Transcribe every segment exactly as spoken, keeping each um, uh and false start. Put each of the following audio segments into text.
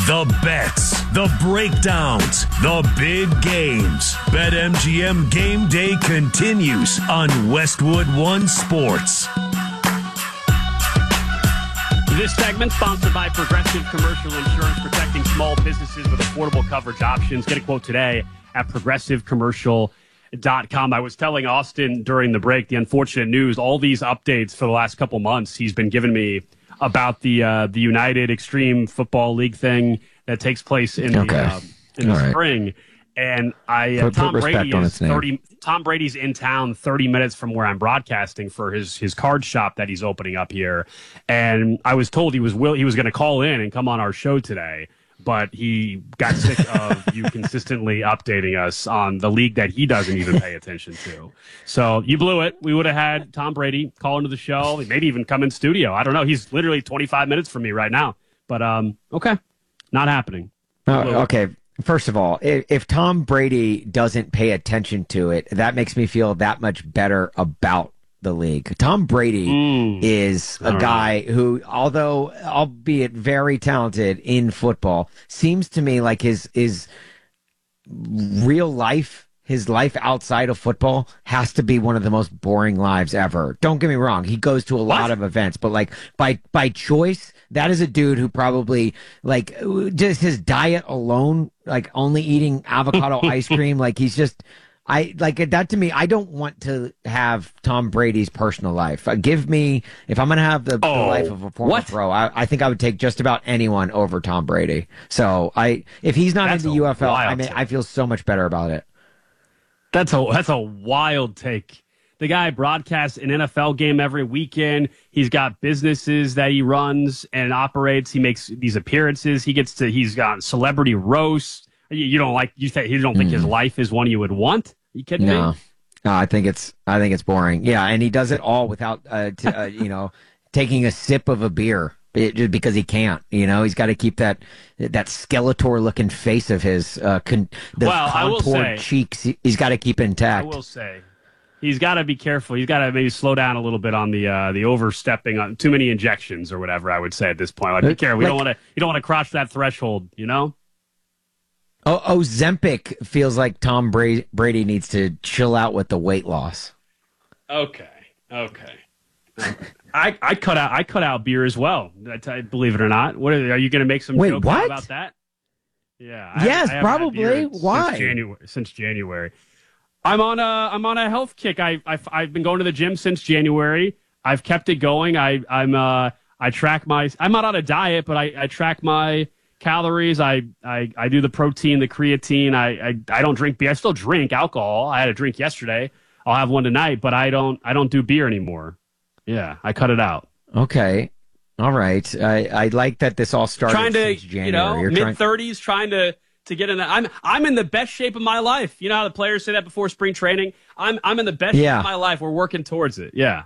The bets, the breakdowns, the big games. BetMGM Game Day continues on Westwood One Sports. This segment sponsored by Progressive Commercial Insurance, protecting small businesses with affordable coverage options. Get a quote today at progressive commercial dot com. I was telling Austin during the break the unfortunate news, all these updates for the last couple months he's been giving me about the uh, the United Extreme Football League thing that takes place in okay. the, uh, in the right. spring. And I uh, put, Tom put Brady on is thirty. Tom Brady's in town thirty minutes from where I'm broadcasting for his his card shop that he's opening up here. And I was told he was will he was going to call in and come on our show today, but he got sick of you consistently updating us on the league that he doesn't even pay attention to. So you blew it. We would have had Tom Brady call into the show, maybe even come in studio. I don't know. He's literally twenty-five minutes from me right now. But um, okay, not happening. Oh, okay. First of all, if, if Tom Brady doesn't pay attention to it, that makes me feel that much better about the league. Tom Brady mm, is a guy know. who, although albeit very talented in football, seems to me like his his real life, his life outside of football has to be one of the most boring lives ever. Don't get me wrong. He goes to a what? lot of events, but like by, by choice, that is a dude who probably like just his diet alone, like only eating avocado ice cream. Like he's just, I like that to me. I don't want to have Tom Brady's personal life. Uh, give me, if I'm going to have the, oh, the life of a former what? pro, I, I think I would take just about anyone over Tom Brady. So I, if he's not That's in the U F L, I mean, take. I feel so much better about it. That's a that's a wild take. The guy broadcasts an N F L game every weekend. He's got businesses that he runs and operates. He makes these appearances. He gets to. He's got celebrity roasts. You, you don't like you say you don't think mm. his life is one you would want? Are you kidding no. me? No, I think it's I think it's boring. Yeah, and he does it all without uh, t- uh you know taking a sip of a beer. It, just because he can't, you know, he's got to keep that that Skeletor-looking face of his, uh, con- the well, contoured cheeks. He, he's got to keep intact. I will say, he's got to be careful. He's got to maybe slow down a little bit on the uh, the overstepping on too many injections or whatever. I would say at this point, like be careful. We like, don't want to. You don't want to cross that threshold. You know. Oh, Ozempic feels like Tom Brady, Brady needs to chill out with the weight loss. Okay. Okay. I, I cut out I cut out beer as well. I, believe it or not. What are, are you going to make some Wait, jokes what? about that? Yeah. I yes, haven't, I probably. haven't Why? Since January, since January. I'm on a I'm on a health kick. I I've, I've been going to the gym since January. I've kept it going. I I'm uh I track my. I'm not on a diet, but I, I track my calories. I, I I do the protein, the creatine. I, I I don't drink beer. I still drink alcohol. I had a drink yesterday. I'll have one tonight, but I don't I don't do beer anymore. Yeah, I cut it out. Okay. All right. I, I like that this all started trying to, since January. you know, You're mid thirties, trying to, to get in. The, I'm I'm in the best shape of my life. You know how the players say that before spring training. I'm I'm in the best yeah. shape of my life. We're working towards it. Yeah.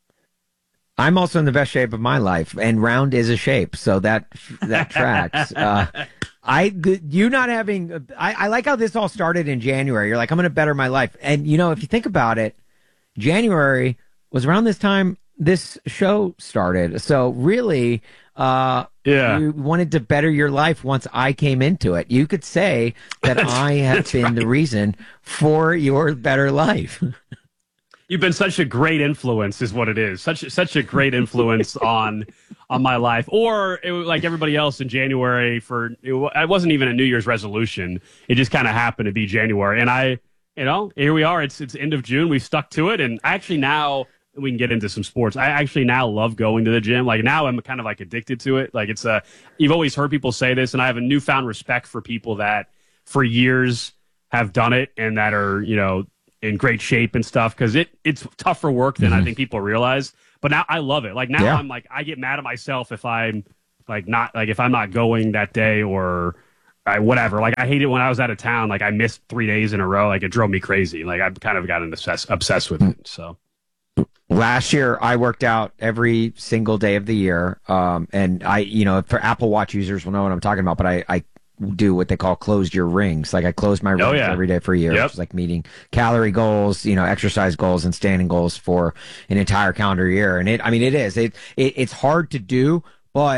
I'm also in the best shape of my life, and round is a shape, so that that tracks. uh, I you not having. I, I like how this all started in January. You're like, I'm going to better my life, and you know, if you think about it, January was around this time this show started. So really, uh, yeah. you wanted to better your life once I came into it. You could say that I have been right. the reason for your better life. You've been such a great influence, is what it is. Such such a great influence on on my life. Or it was like everybody else in January. For it, it wasn't even a New Year's resolution. It just kind of happened to be January, and I, you know, here we are. It's it's end of June. We've stuck to it, and actually now we can get into some sports. I actually now love going to the gym. Like now, I'm kind of like addicted to it. Like it's a. You've always heard people say this, and I have a newfound respect for people that for years have done it and that are, you know, in great shape and stuff, because it it's tougher work than mm-hmm. I think people realize. But now I love it. Like now yeah. I'm like, I get mad at myself if I'm like not like if I'm not going that day or I, whatever. Like I hate it when I was out of town. Like I missed three days in a row. Like it drove me crazy. Like I've kind of gotten obsessed obsessed with it. So last year I worked out every single day of the year. Um, and I, you know, for Apple Watch users will know what I'm talking about. But I, I do what they call closed your rings. Like I close my rings oh, yeah. every day for a year. Yep. It's like meeting calorie goals, you know, exercise goals and standing goals for an entire calendar year. And it, I mean, it is, it, it it's hard to do, but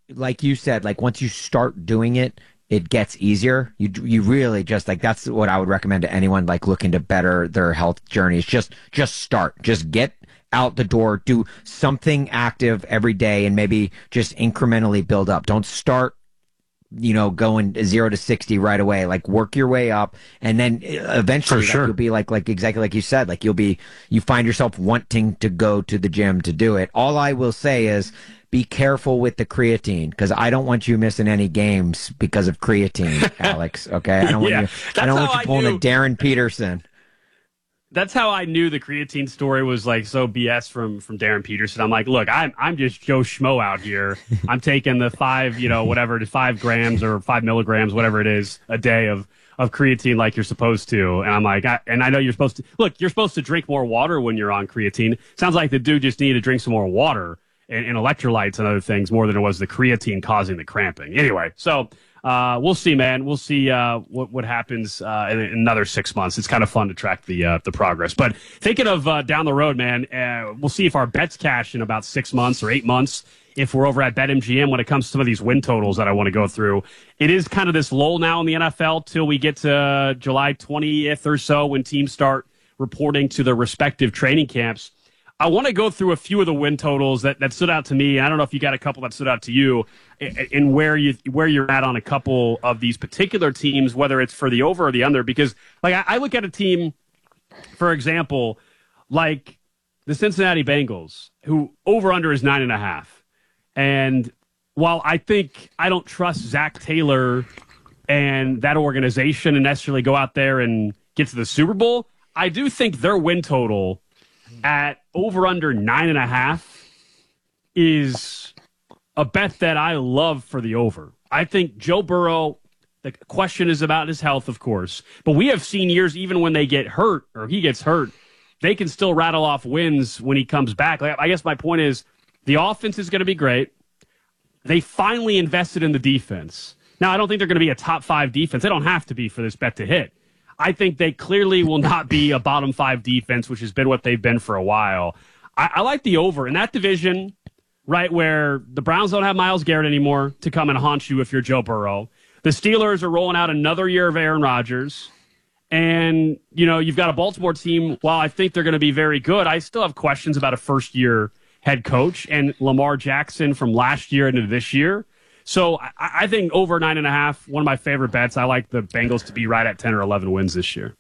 like you said, like once you start doing it, it gets easier. You you really just like that's what I would recommend to anyone like looking to better their health journeys. Just just start. Just get out the door. Do something active every day, and maybe just incrementally build up. Don't start, you know, going zero to sixty right away. Like work your way up, and then eventually like, sure. you'll be like like exactly like you said. Like you'll be you find yourself wanting to go to the gym to do it. All I will say is, be careful with the creatine, because I don't want you missing any games because of creatine, Alex. Okay, I don't want Yeah, you. I don't want you I pulling knew. a Darren Peterson. That's how I knew the creatine story was like so B S from from Darren Peterson. I'm like, look, I'm I'm just Joe Schmo out here. I'm taking the five, you know, whatever, to five grams or five milligrams, whatever it is, a day of of creatine, like you're supposed to. And I'm like, I, and I know you're supposed to look. You're supposed to drink more water when you're on creatine. Sounds like the dude just needed to drink some more water and, and electrolytes and other things more than it was the creatine causing the cramping. Anyway, so. Uh, we'll see, man. We'll see uh, what what happens uh, in, in another six months. It's kind of fun to track the uh, the progress. But thinking of uh, down the road, man, uh, we'll see if our bets cash in about six months or eight months. If we're over at BetMGM when it comes to some of these win totals that I want to go through, it is kind of this lull now in the N F L till we get to July twentieth or so when teams start reporting to their respective training camps. I want to go through a few of the win totals that, that stood out to me. I don't know if you got a couple that stood out to you, and where you where you're at on a couple of these particular teams, whether it's for the over or the under. Because like I, I look at a team, for example, like the Cincinnati Bengals, who over under is nine and a half. And while I think I don't trust Zach Taylor and that organization and necessarily go out there and get to the Super Bowl, I do think their win total at over under nine and a half is a bet that I love for the over. I think Joe Burrow, the question is about his health, of course, but we have seen years, even when they get hurt or he gets hurt, they can still rattle off wins when he comes back. Like, I guess my point is the offense is going to be great. They finally invested in the defense. Now, I don't think they're going to be a top five defense. They don't have to be for this bet to hit. I think they clearly will not be a bottom five defense, which has been what they've been for a while. I, I like the over in that division, right, where the Browns don't have Myles Garrett anymore to come and haunt you if you're Joe Burrow. The Steelers are rolling out another year of Aaron Rodgers. And, you know, you've got a Baltimore team, while I think they're going to be very good, I still have questions about a first-year head coach and Lamar Jackson from last year into this year. So I, I think over nine and a half, one of my favorite bets. I like the Bengals to be right at ten or eleven wins this year.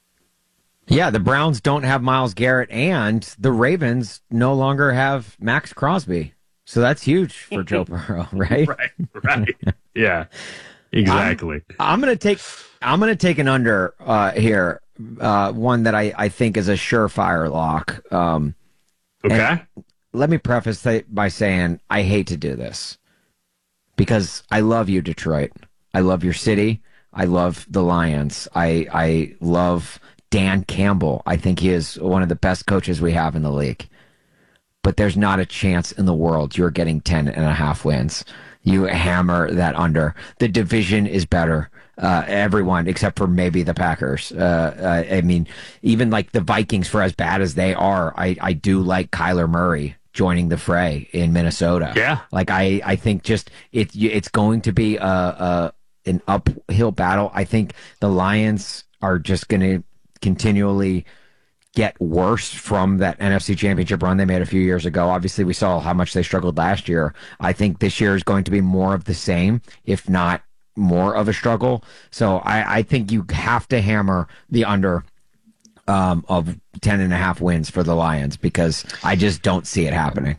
Yeah, the Browns don't have Myles Garrett, and the Ravens no longer have Max Crosby. So that's huge for Joe Burrow, right? Right, right. Yeah, exactly. I'm, I'm gonna take I'm gonna take an under uh, here, uh, one that I, I think is a surefire lock. Um, okay. Let me preface that by saying I hate to do this, because I love you, Detroit. I love your city. I love the Lions. I I love Dan Campbell. I think he is one of the best coaches we have in the league. But there's not a chance in the world you're getting ten and a half wins. You hammer that under. The division is better. Uh, everyone except for maybe the Packers. Uh, uh, I mean, even like the Vikings, for as bad as they are, I, I do like Kyler Murray joining the fray in Minnesota. Yeah. Like I, I think just it, it's going to be a, a an uphill battle. I think the Lions are just going to continually get worse from that N F C Championship run they made a few years ago. Obviously, we saw how much they struggled last year. I think this year is going to be more of the same, if not more of a struggle. So I, I think you have to hammer the under um, of ten and a half wins for the Lions, because I just don't see it happening.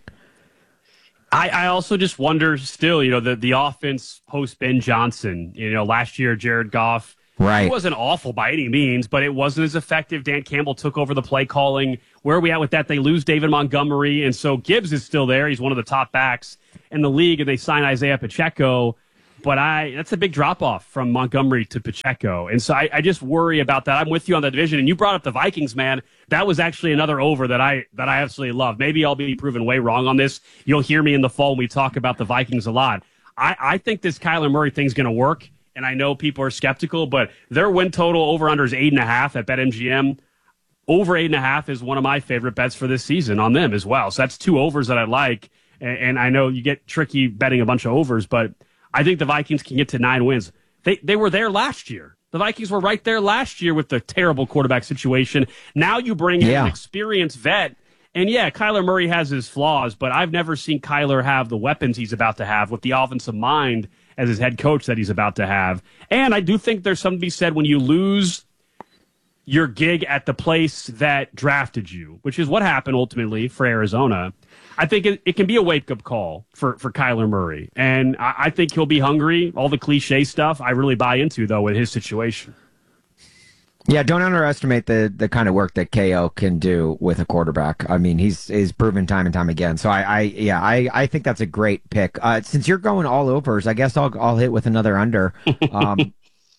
I, I also just wonder still, you know, the, the offense post Ben Johnson, you know, last year, Jared Goff, right. He wasn't awful by any means, but it wasn't as effective. Dan Campbell took over the play calling. Where are we at with that? They lose David Montgomery, and so Gibbs is still there. He's one of the top backs in the league, and they sign Isaiah Pacheco. But I that's a big drop-off from Montgomery to Pacheco. And so I, I just worry about that. I'm with you on that division. And you brought up the Vikings, man. That was actually another over that I that I absolutely love. Maybe I'll be proven way wrong on this. You'll hear me in the fall when we talk about the Vikings a lot. I, I think this Kyler Murray thing's going to work. And I know people are skeptical, but their win total over-under is eight and a half at BetMGM. Over eight and a half is one of my favorite bets for this season on them as well. So that's two overs that I like. and, and I know you get tricky betting a bunch of overs, but I think the Vikings can get to nine wins. They they were there last year. The Vikings were right there last year with the terrible quarterback situation. Now you bring in yeah. an experienced vet, and yeah, Kyler Murray has his flaws, but I've never seen Kyler have the weapons he's about to have with the offensive mind as his head coach that he's about to have. And I do think there's something to be said when you lose your gig at the place that drafted you, which is what happened ultimately for Arizona. I think it, it can be a wake-up call for, for Kyler Murray. And I, I think he'll be hungry. All the cliche stuff I really buy into, though, with his situation. Yeah, don't underestimate the the kind of work that K O can do with a quarterback. I mean, he's he's proven time and time again. So I, I yeah, I, I think that's a great pick. Uh, since you're going all overs, I guess I'll I'll hit with another under. Um,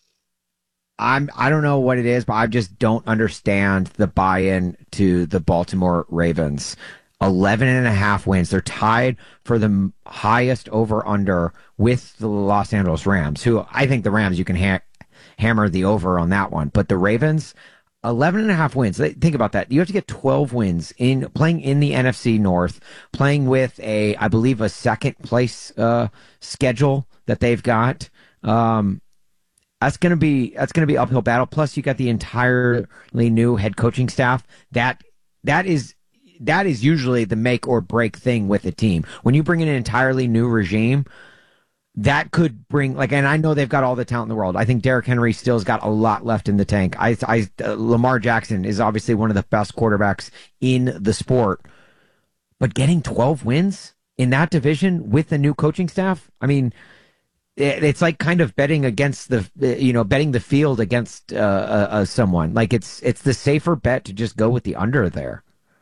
I'm I don't know what it is, but I just don't understand the buy-in to the Baltimore Ravens. eleven and a half wins. They're tied for the highest over-under with the Los Angeles Rams, who I think the Rams you can ha- hammer the over on that one. But the Ravens, eleven and a half wins. Think about that. You have to get twelve wins in playing in the N F C North, playing with a, I believe, a second place uh, schedule that they've got. Um, that's going to be that's going to be uphill battle. Plus, you got the entirely new head coaching staff. That that is that is usually the make or break thing with a team. When you bring in an entirely new regime, that could bring, like, and I know they've got all the talent in the world. I think Derrick Henry still's got a lot left in the tank. I, I, uh, Lamar Jackson is obviously one of the best quarterbacks in the sport. But getting twelve wins in that division with the new coaching staff, I mean, it, it's like kind of betting against the, you know, betting the field against uh, uh, uh, someone. Like, it's it's the safer bet to just go with the under there.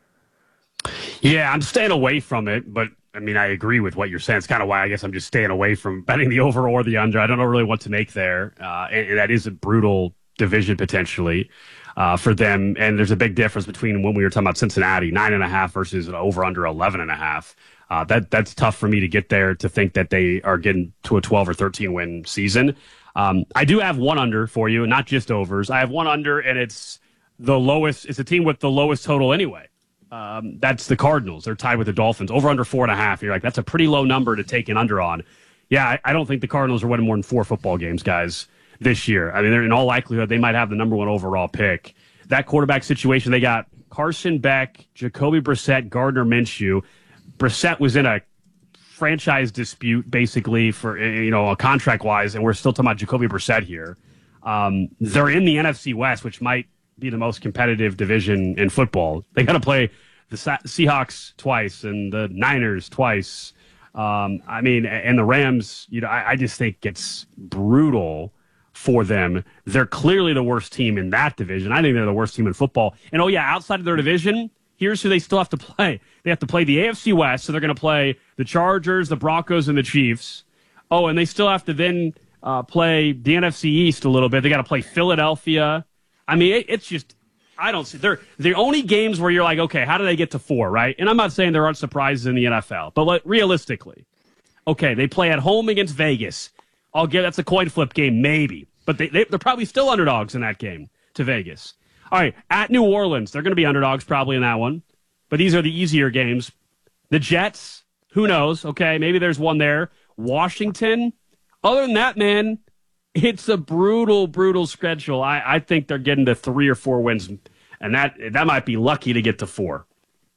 Yeah, I'm staying away from it, but I mean, I agree with what you're saying. It's kind of why I guess I'm just staying away from betting the over or the under. I don't know really what to make there. Uh, and, and that is a brutal division potentially uh, for them. And there's a big difference between when we were talking about Cincinnati, nine and a half versus over under eleven and a half. Uh, that that's tough for me to get there to think that they are getting to a twelve or thirteen win season. Um, I do have one under for you, not just overs. I have one under, and it's the lowest. It's a team with the lowest total anyway. Um, that's the Cardinals. They're tied with the Dolphins. Over under four and a half. You're like, that's a pretty low number to take an under on. Yeah, I, I don't think the Cardinals are winning more than four football games, guys, this year. I mean, they're in all likelihood, they might have the number one overall pick. That quarterback situation, they got Carson Beck, Jacoby Brissett, Gardner Minshew. Brissett was in a franchise dispute, basically, for, you know, contract-wise, and we're still talking about Jacoby Brissett here. Um, they're in the N F C West, which might be the most competitive division in football. They got to play the Seahawks twice and the Niners twice. Um, I mean, and the Rams, you know, I, I just think it's brutal for them. They're clearly the worst team in that division. I think they're the worst team in football. And, oh, yeah, outside of their division, here's who they still have to play. They have to play the A F C West, so they're going to play the Chargers, the Broncos, and the Chiefs. Oh, and they still have to then uh, play the N F C East a little bit. They got to play Philadelphia. I mean, it, it's just, I don't see, they're the only games where you're like, okay, how do they get to four, right? And I'm not saying there aren't surprises in the N F L, but like, realistically, okay, they play at home against Vegas. I'll give, that's a coin flip game, maybe. But they, they, they're probably still underdogs in that game to Vegas. All right, at New Orleans, they're going to be underdogs probably in that one. But these are the easier games. The Jets, who knows? Okay, maybe there's one there. Washington, other than that, man, it's a brutal, brutal schedule. I, I think they're getting to three or four wins, and that that might be lucky to get to four.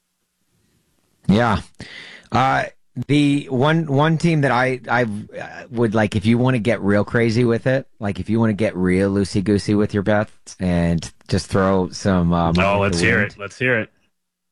Yeah. Uh, the one one team that I, I would like, if you want to get real crazy with it, like if you want to get real loosey-goosey with your bets and just throw some... Um, oh, let's hear it. Let's hear it.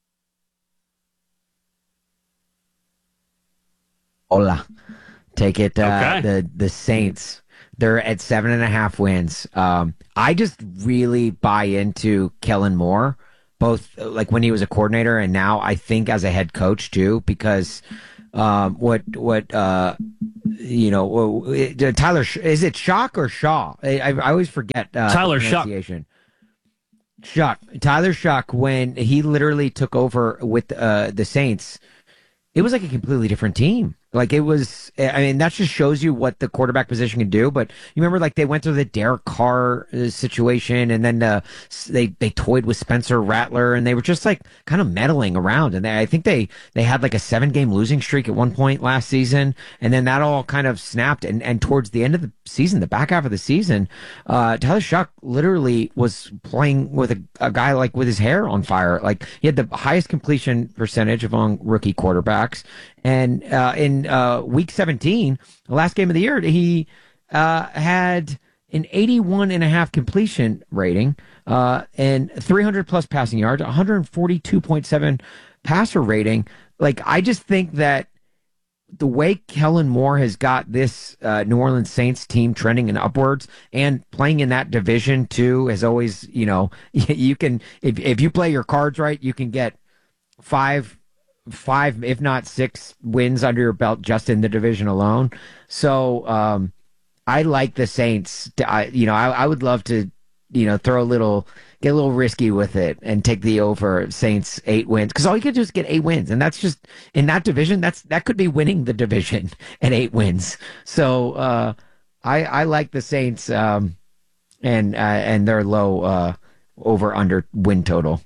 Hola. Take it, uh, okay. the, the Saints. They're at seven and a half wins. Um, I just really buy into Kellen Moore, both like when he was a coordinator and now I think as a head coach too, because um, what what uh, you know Tyler is it Shock or Shaw? I, I always forget uh, Tyler Shock. Shock. Tyler Shock, when he literally took over with uh, the Saints, it was like a completely different team. Like it was, I mean, that just shows you what the quarterback position can do. But you remember, like they went through the Derek Carr uh, situation, and then uh, they they toyed with Spencer Rattler, and they were just like kind of meddling around. And they, I think they they had like a seven game losing streak at one point last season, and then that all kind of snapped. And and towards the end of the season, the back half of the season, uh, Tyler Shuck literally was playing with a, a guy like with his hair on fire. Like he had the highest completion percentage among rookie quarterbacks. And uh, in uh, week seventeen, the last game of the year, he uh, had an eighty-one and a half completion rating uh, and three hundred plus passing yards, one forty-two point seven passer rating. Like, I just think that the way Kellen Moore has got this uh, New Orleans Saints team trending and upwards and playing in that division too is always, you know, you can, if, if you play your cards right, you can get five five, if not six wins under your belt just in the division alone. So um, I like the Saints. To, I, you know, I, I would love to, you know, throw a little, get a little risky with it and take the over Saints eight wins. Because all you can do is get eight wins. And that's just, in that division, that's that could be winning the division at eight wins. So uh, I, I like the Saints um, and, uh, and their low uh, over under win total.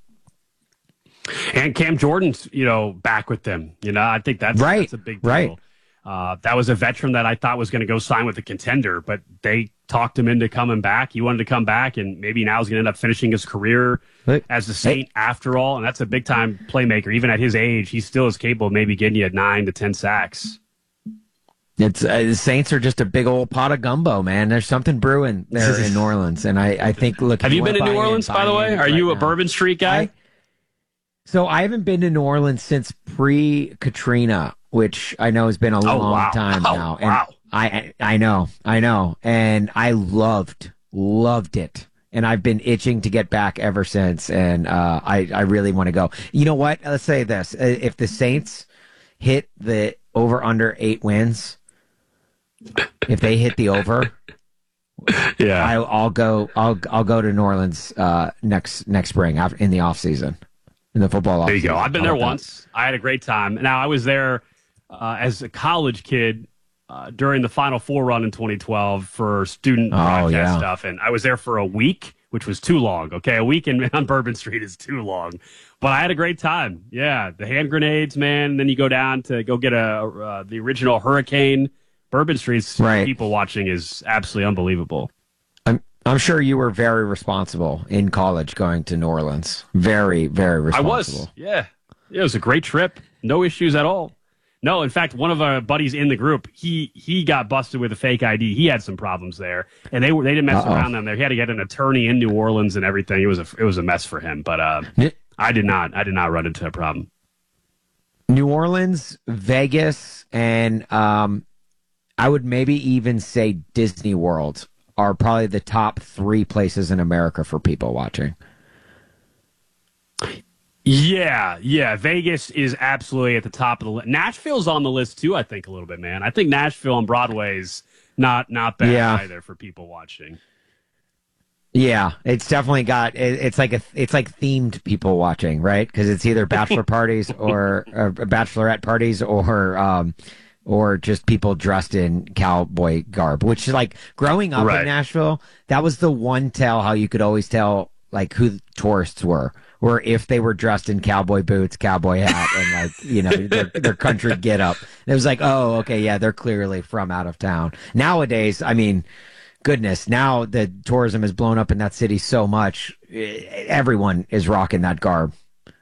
And Cam Jordan's, you know, back with them. You know, I think that's, right. that's a big deal. Right. Uh, that was a veteran that I thought was going to go sign with a contender, but they talked him into coming back. He wanted to come back, and maybe now he's going to end up finishing his career hey. as a Saint hey. after all. And that's a big-time playmaker. Even at his age, he still is capable of maybe getting you nine to ten sacks. It's uh, the Saints are just a big old pot of gumbo, man. There's something brewing there in New Orleans, and I, I think. Look, have you been to New Orleans, by the way? Are right you a now. Bourbon Street guy? I, so I haven't been to New Orleans since pre-Katrina, which I know has been a oh, long wow. time oh, now. And wow. I I know, I know, and I loved loved it. And I've been itching to get back ever since, and uh, I, I really want to go. You know what? Let's say this. If the Saints hit the over-under eight wins, if they hit the over, yeah, I, I'll go I'll I'll go to New Orleans uh, next next spring in the offseason, in the football offseason. There you go. I've been there once. I had a great time. Now, I was there uh, as a college kid Uh, during the Final Four run in twenty twelve for student oh, broadcast yeah. stuff, and I was there for a week, which was too long. Okay, a week in, on Bourbon Street is too long, but I had a great time. Yeah, the hand grenades, man. And then you go down to go get a uh, the original Hurricane. Bourbon Street's right. people watching is absolutely unbelievable. I'm I'm sure you were very responsible in college going to New Orleans. Very, very responsible. I was. Yeah, it was a great trip. No issues at all. No, in fact, one of our buddies in the group, he he got busted with a fake I D. He had some problems there, and they were they didn't mess Uh-oh. around down there. He had to get an attorney in New Orleans and everything. It was a it was a mess for him. But uh, I did not I did not run into a problem. New Orleans, Vegas, and um, I would maybe even say Disney World are probably the top three places in America for people watching. Yeah, yeah. Vegas is absolutely at the top of the list. Nashville's on the list too, I think, a little bit, man. I think Nashville on Broadway's not not bad yeah. either for people watching. Yeah, it's definitely got. It, it's like a it's like themed people watching, right? Because it's either bachelor parties or, or bachelorette parties or um or just people dressed in cowboy garb. Which is like growing up right. in Nashville, that was the one tell how you could always tell like who the tourists were. Or if they were dressed in cowboy boots, cowboy hat, and like, you know, their, their country get up. It was like, oh, okay, yeah, they're clearly from out of town. Nowadays, I mean, goodness, now the tourism has blown up in that city so much, everyone is rocking that garb.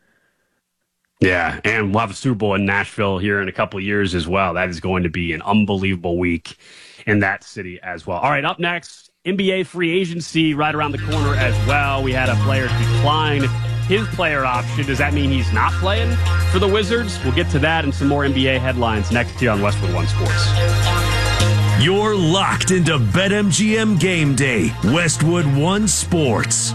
Yeah, and we'll have a Super Bowl in Nashville here in a couple of years as well. That is going to be an unbelievable week in that city as well. All right, up next, N B A free agency right around the corner as well. We had a player decline his player option. Does that mean he's not playing for the Wizards? We'll get to that and some more N B A headlines next year on Westwood One Sports. You're locked into BetMGM Game Day, Westwood One Sports.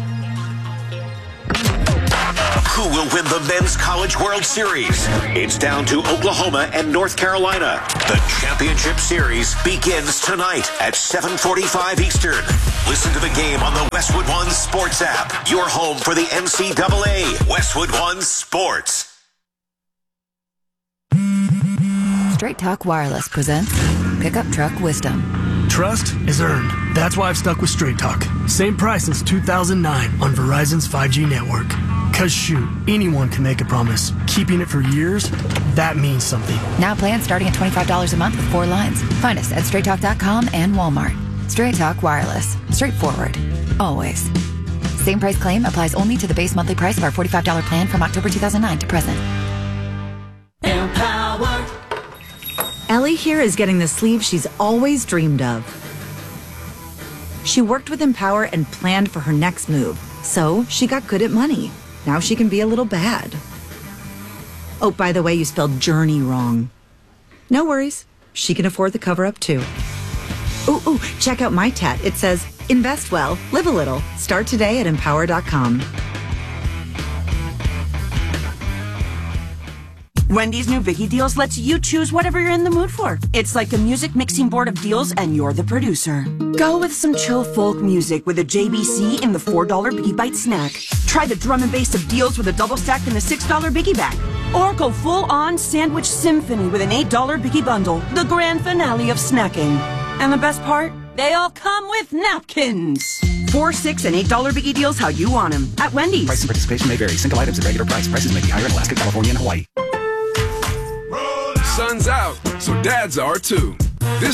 Who will win the Men's College World Series? It's down to Oklahoma and North Carolina. The championship series begins tonight at seven forty-five Eastern. Listen to the game on the Westwood One Sports app. Your home for the N C double A. Westwood One Sports. Straight Talk Wireless presents Pickup Truck Wisdom. Trust is earned. That's why I've stuck with Straight Talk. Same price since two thousand nine on Verizon's five G network. Cause shoot, anyone can make a promise. Keeping it for years, that means something. Now plans starting at twenty-five dollars a month with four lines. Find us at straight talk dot com and Walmart. Straight Talk Wireless. Straightforward. Always. Same price claim applies only to the base monthly price of our forty-five dollars plan from October two thousand nine to present. Empower. Ellie here is getting the sleeve she's always dreamed of. She worked with Empower and planned for her next move, so she got good at money. Now she can be a little bad. Oh, by the way, you spelled journey wrong. No worries. She can afford the cover-up, too. Ooh, ooh, check out my tat. It says, invest well, live a little. Start today at empower dot com. Wendy's new Biggie Deals lets you choose whatever you're in the mood for. It's like a music mixing board of deals and you're the producer. Go with some chill folk music with a J B C in the four dollar Biggie Bite snack. Try the drum and bass of deals with a double stack in the six dollar Biggie Bag. Or go full on sandwich symphony with an eight dollar Biggie Bundle. The grand finale of snacking. And the best part? They all come with napkins. Four, six, and eight dollar Biggie Deals how you want them at Wendy's. Price and participation may vary. Single items at regular price. Prices may be higher in Alaska, California, and Hawaii. Sun's out, so dads are too. This